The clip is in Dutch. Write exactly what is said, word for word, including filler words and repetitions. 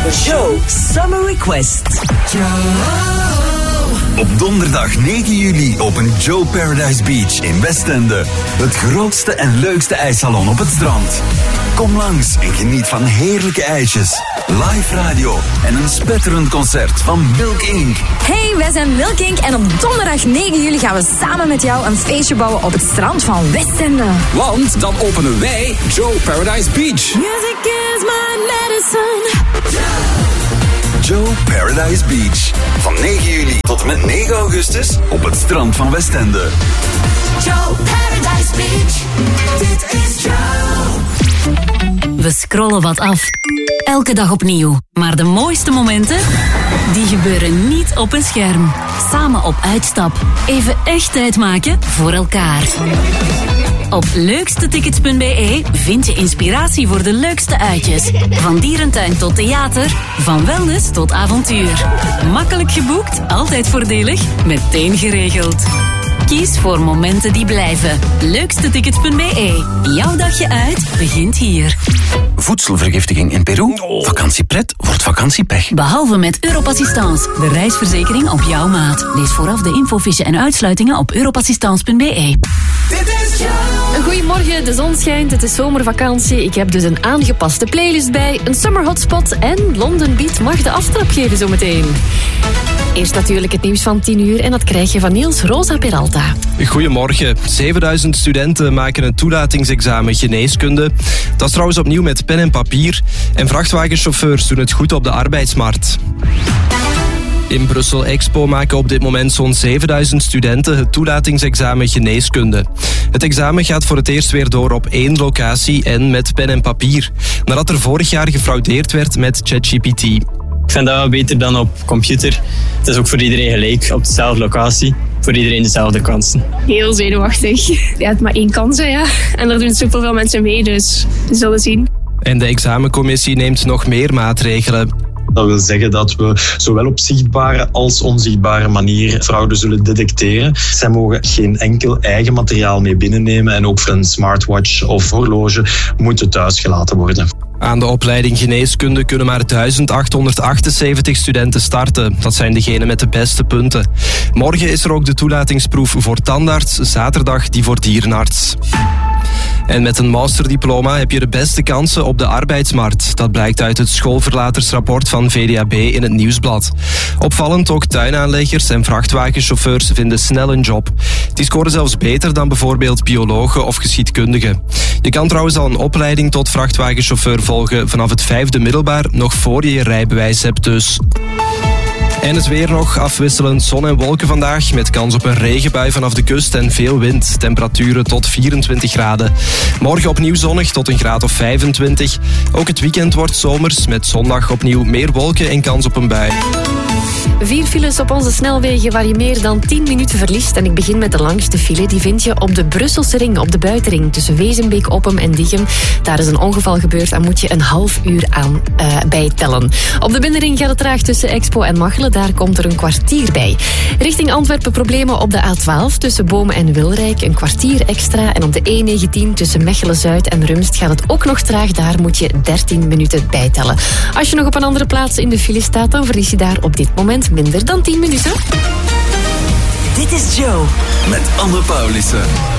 Joe Summer Request. Op donderdag negen juli opent Joe Paradise Beach in Westende. Het grootste en leukste ijssalon op het strand. Kom langs en geniet van heerlijke ijsjes, live radio en een spetterend concert van Milk incorporated. Hey, wij zijn Milk incorporated en op donderdag negen juli gaan we samen met jou een feestje bouwen op het strand van Westende. Want dan openen wij Joe Paradise Beach. Music is my medicine. Joe Paradise Beach. Van negen juli tot en met negen augustus op het strand van Westende. Joe Paradise Beach. Dit is Joe. We scrollen wat af. Elke dag opnieuw. Maar de mooiste momenten, die gebeuren niet op een scherm. Samen op uitstap. Even echt tijd maken voor elkaar. Op leukstetickets punt b e vind je inspiratie voor de leukste uitjes. Van dierentuin tot theater, van wellness tot avontuur. Makkelijk geboekt, altijd voordelig, meteen geregeld. Kies voor momenten die blijven. leukstetickets punt b e. Jouw dagje uit begint hier. Voedselvergiftiging in Peru? Vakantiepret wordt vakantiepech. Behalve met Europassistance, de reisverzekering op jouw maat. Lees vooraf de infofiche en uitsluitingen op europassistance punt b e. Dit is Joe. Goedemorgen, de zon schijnt, het is zomervakantie. Ik heb dus een aangepaste playlist bij, een summer hotspot en London Beat mag de aftrap geven zometeen. Eerst natuurlijk het nieuws van tien uur en dat krijg je van Niels Rosa Peralta. Goedemorgen. zevenduizend studenten maken een toelatingsexamen geneeskunde. Dat is trouwens opnieuw met pen en papier. En vrachtwagenchauffeurs doen het goed op de arbeidsmarkt. In Brussel Expo maken op dit moment zo'n zevenduizend studenten het toelatingsexamen geneeskunde. Het examen gaat voor het eerst weer door op één locatie en met pen en papier. Nadat er vorig jaar gefraudeerd werd met ChatGPT. Ik vind dat wel beter dan op computer. Het is ook voor iedereen gelijk, op dezelfde locatie. Voor iedereen dezelfde kansen. Heel zenuwachtig. Ja, het maar één kans, hè, ja. En er doen superveel mensen mee, dus we zullen zien. En de examencommissie neemt nog meer maatregelen. Dat wil zeggen dat we zowel op zichtbare als onzichtbare manier fraude zullen detecteren. Zij mogen geen enkel eigen materiaal mee binnennemen en ook voor een smartwatch of horloge moet het thuis gelaten worden. Aan de opleiding geneeskunde kunnen maar duizend achthonderdachtenzeventig studenten starten. Dat zijn degenen met de beste punten. Morgen is er ook de toelatingsproef voor tandarts, zaterdag die voor dierenarts. En met een masterdiploma heb je de beste kansen op de arbeidsmarkt. Dat blijkt uit het schoolverlatersrapport van V D A B in het Nieuwsblad. Opvallend, ook tuinaanleggers en vrachtwagenchauffeurs vinden snel een job. Die scoren zelfs beter dan bijvoorbeeld biologen of geschiedkundigen. Je kan trouwens al een opleiding tot vrachtwagenchauffeur volgen vanaf het vijfde middelbaar, nog voor je je rijbewijs hebt dus. En het weer nog, afwisselend zon en wolken vandaag, met kans op een regenbui vanaf de kust en veel wind. Temperaturen tot vierentwintig graden. Morgen opnieuw zonnig tot een graad of vijfentwintig. Ook het weekend wordt zomers, met zondag opnieuw meer wolken en kans op een bui. Vier files op onze snelwegen waar je meer dan tien minuten verliest. En ik begin met de langste file. Die vind je op de Brusselse ring, op de buitenring tussen Wezenbeek, Oppem en Diegem. Daar is een ongeval gebeurd en moet je een half uur aan uh, bijtellen. Op de binnenring gaat het traag tussen Expo en Machelen. Daar komt er een kwartier bij. Richting Antwerpen problemen op de A twaalf tussen Bomen en Wilrijk. Een kwartier extra. En op de E negentien tussen Mechelen-Zuid en Rumst gaat het ook nog traag. Daar moet je dertien minuten bijtellen. Als je nog op een andere plaats in de file staat, dan verlies je daar op dit moment minder dan tien minuten. Dit is Joe. Met Anne Paulissen.